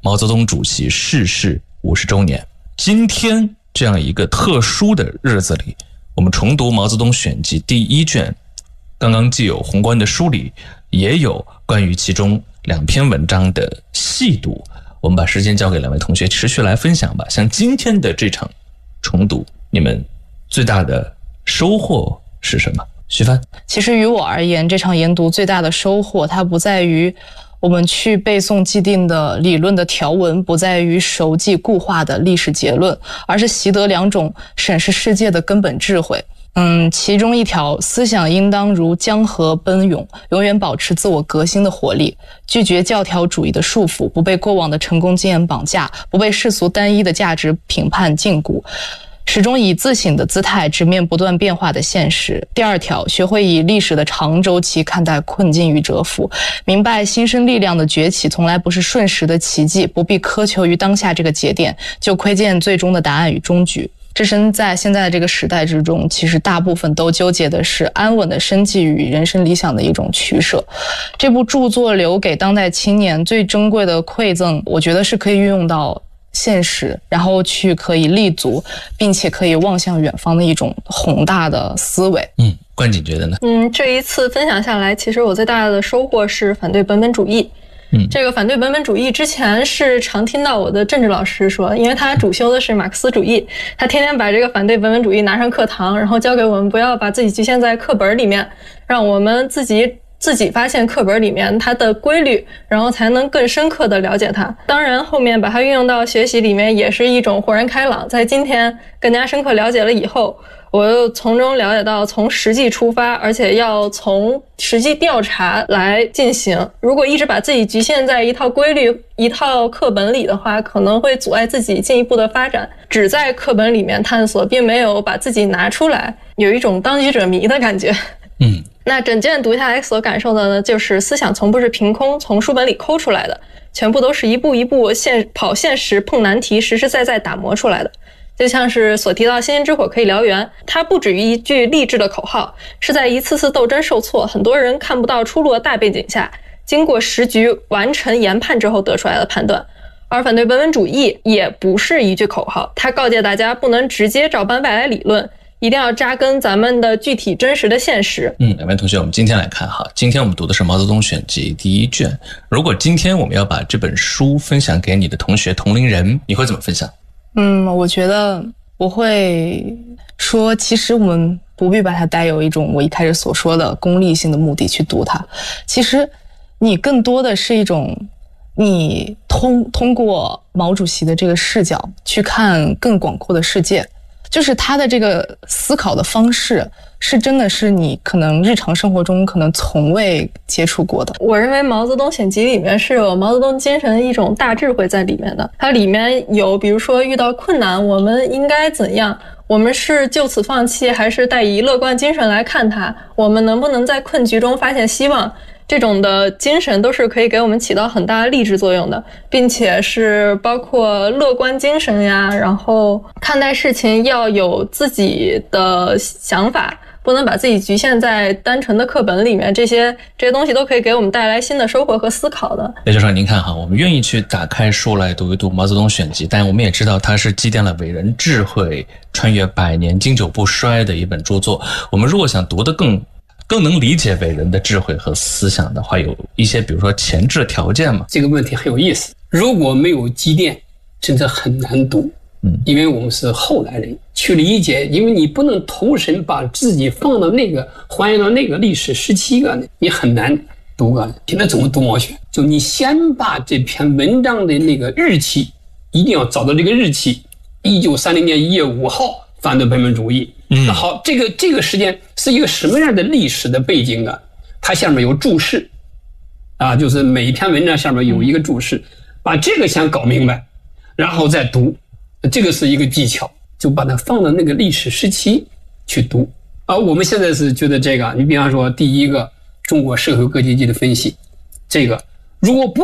毛泽东主席逝世50周年。今天这样一个特殊的日子里，我们重读《毛泽东选集》第1卷，刚刚既有宏观的梳理，也有关于其中2篇文章的细读。我们把时间交给2位同学持续来分享吧。像今天的这场重读，你们最大的收获是什么？徐帆。 其实于我而言，这场研读最大的收获，它不在于我们去背诵既定的理论的条文，不在于熟记固化的历史结论，而是习得2种审视世界的根本智慧。其中一条，思想应当如江河奔涌，永远保持自我革新的活力，拒绝教条主义的束缚，不被过往的成功经验绑架，不被世俗单一的价值评判禁锢，始终以自省的姿态直面不断变化的现实。第2条，学会以历史的长周期看待困境与蛰伏，明白新生力量的崛起从来不是瞬时的奇迹，不必苛求于当下这个节点就窥见最终的答案与终局。置身在现在的这个时代之中，其实大部分都纠结的是安稳的生计与人生理想的一种取舍。这部著作留给当代青年最珍贵的馈赠，我觉得是可以运用到现实，然后去可以立足，并且可以望向远方的一种宏大的思维。 冠景觉得呢？ 这一次分享下来，其实我最大的收获是反对本本主义。这个反对本本主义之前是常听到我的政治老师说，因为他主修的是马克思主义，他天天把这个反对本本主义拿上课堂，然后教给我们不要把自己局限在课本里面，让我们自己发现课本里面它的规律，然后才能更深刻的了解它。当然后面把它运用到学习里面也是一种豁然开朗，在今天更加深刻了解了以后，我又从中了解到从实际出发，而且要从实际调查来进行。如果一直把自己局限在一套规律、一套课本里的话，可能会阻碍自己进一步的发展。只在课本里面探索，并没有把自己拿出来，有一种当局者迷的感觉。那整件读下来所感受的呢，就是思想从不是凭空从书本里抠出来的，全部都是一步一步跑现实、碰难题、实实在在打磨出来的。就像是所提到星星之火可以燎原，它不止于一句励志的口号，是在一次次斗争受挫，很多人看不到出路的大背景下，经过时局完成研判之后得出来的判断。而反对本本主义也不是一句口号，它告诫大家不能直接照搬外来理论，一定要扎根咱们的具体真实的现实。 两位同学，我们今天来看哈，今天我们读的是《毛泽东选集》第1卷。如果今天我们要把这本书分享给你的同学同龄人，你会怎么分享？ 我觉得我会说，其实我们不必把它带有一种我一开始所说的功利性的目的去读它。其实你更多的是一种你通过毛主席的这个视角去看更广阔的世界，就是他的这个思考的方式是真的是你可能日常生活中可能从未接触过的。 我认为毛泽东选集里面是有毛泽东精神的一种大智慧在里面的，它里面有比如说遇到困难我们应该怎样，我们是就此放弃还是带以乐观精神来看它，我们能不能在困局中发现希望，这种的精神都是可以给我们起到很大的励志作用的，并且是包括乐观精神呀，然后看待事情要有自己的想法，不能把自己局限在单纯的课本里面，这些东西都可以给我们带来新的收获和思考的。 也就是说，您看哈，我们愿意去打开书来读一读《毛泽东选集》，但我们也知道它是积淀了伟人智慧、穿越100年、经久不衰的一本著作。我们如果想读得更能理解伟人的智慧和思想的话，有一些比如说前置条件嘛。 这个问题很有意思，如果没有积淀，真的很难读。因为我们是后来人去理解，因为你不能投身把自己放到还原到那个历史时期你很难读现在怎么读毛选？就你先把这篇文章的那个日期，一定要找到这个日期，1930年1月5号反对本本主义。好，这个时间是一个什么样的历史的背景啊？它下面有注释就是每一篇文章下面有一个注释，把这个先搞明白，然后再读。这个是一个技巧，就把它放到那个历史时期去读。我们现在是觉得这个，你比方说第一个中国社会各阶级的分析，这个如果不